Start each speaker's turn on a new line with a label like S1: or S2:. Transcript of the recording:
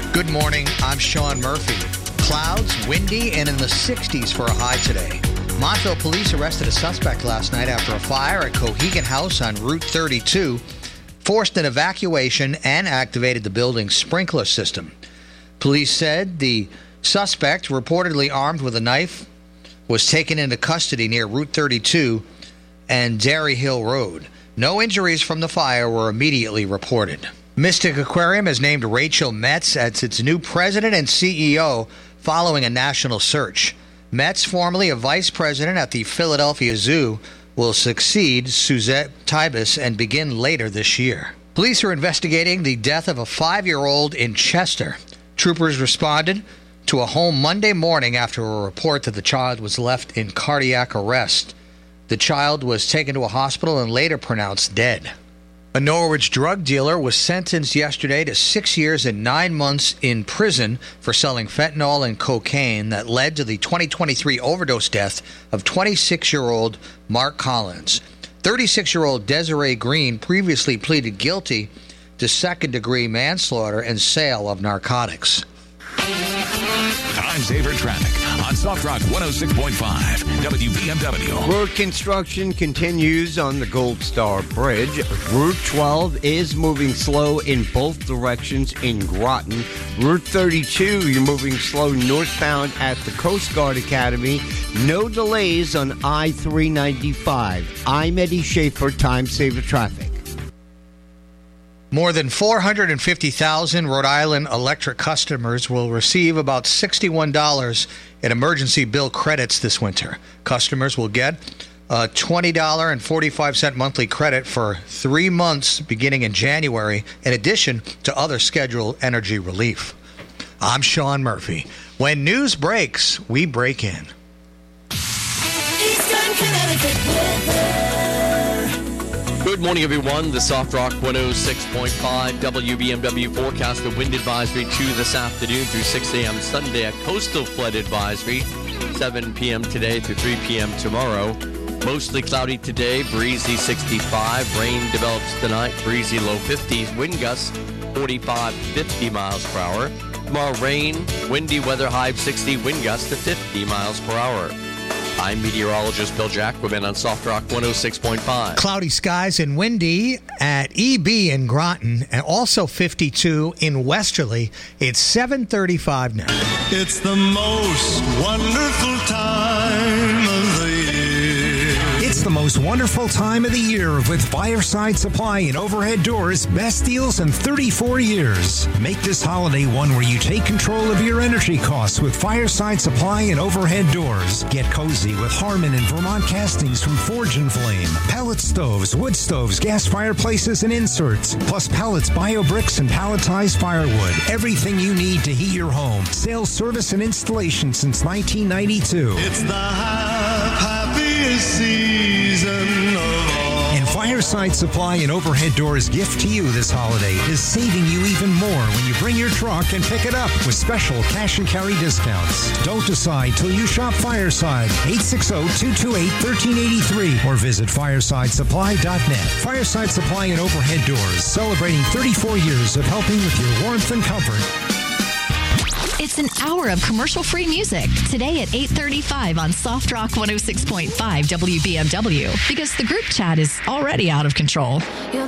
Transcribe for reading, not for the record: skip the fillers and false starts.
S1: Good morning. I'm Sean Murphy. Clouds, windy, and in the 60s for a high today. Montville police arrested a suspect last night after a fire at Cohegan House on Route 32 forced an evacuation and activated the building's sprinkler system. Police said the suspect, reportedly armed with a knife, was taken into custody near Route 32 and Dairy Hill Road. No injuries from the fire were immediately reported. Mystic Aquarium has named Rachel Metz as its new president and CEO following a national search. Metz, formerly a vice president at the Philadelphia Zoo, will succeed Suzette Tibus and begin later this year. Police are investigating the death of a 5-year-old in Chester. Troopers responded to a home Monday morning after a report that the child was left in cardiac arrest. The child was taken to a hospital and later pronounced dead. A Norwich drug dealer was sentenced yesterday to 6 years and 9 months in prison for selling fentanyl and cocaine that led to the 2023 overdose death of 26-year-old Mark Collins. 36-year-old Desiree Green previously pleaded guilty to second-degree manslaughter and sale of narcotics.
S2: Time saver traffic on Soft Rock 106.5 WBMW.
S3: Road construction continues on the Gold Star Bridge. Route 12 is moving slow in both directions in Groton. Route 32, you're moving slow northbound at the Coast Guard Academy. No delays on I-395. I'm Eddie Schaefer, Time Saver Traffic.
S1: More than 450,000 Rhode Island electric customers will receive about $61 in emergency bill credits this winter. Customers will get a $20.45 monthly credit for 3 months beginning in January, in addition to other scheduled energy relief. I'm Sean Murphy. When news breaks, we break in.
S4: Eastern Connecticut weather.
S5: Good morning, everyone. The Soft Rock 106.5 WBMW forecast. The wind advisory to this afternoon through 6 a.m. Sunday. A coastal flood advisory 7 p.m. today through 3 p.m. tomorrow. Mostly cloudy today, breezy 65. Rain develops tonight, breezy low 50s. Wind gusts 45 to 50 miles per hour. Tomorrow, rain, windy weather, high of 60. Wind gusts to 50 miles per hour. I'm meteorologist Bill Jacquemin on Soft Rock 106.5.
S1: Cloudy skies and windy at EB in Groton, and also 52 in Westerly. It's 7:35 now.
S6: It's the most wonderful time of the year.
S7: It's the most wonderful time of the year with Fireside Supply and Overhead Doors. Best deals in 34 years. Make this holiday one where you take control of your energy costs with Fireside Supply and Overhead Doors. Get cozy with Harmon and Vermont castings from Forge and Flame. Pellet stoves, wood stoves, gas fireplaces, and inserts. Plus pellets, bio bricks, and palletized firewood. Everything you need to heat your home. Sales, service, and installation since 1992.
S6: It's the happiest season of all.
S7: And Fireside Supply and Overhead Doors' gift to you this holiday is saving you even more when you bring your truck and pick it up with special cash and carry discounts. Don't decide till you shop Fireside. 860-228-1383 or visit firesidesupply.net. Fireside Supply and Overhead Doors, celebrating 34 years of helping with your warmth and comfort.
S8: It's an hour of commercial-free music today at 8:35 on Soft Rock 106.5 WBMW, because the group chat is already out of control.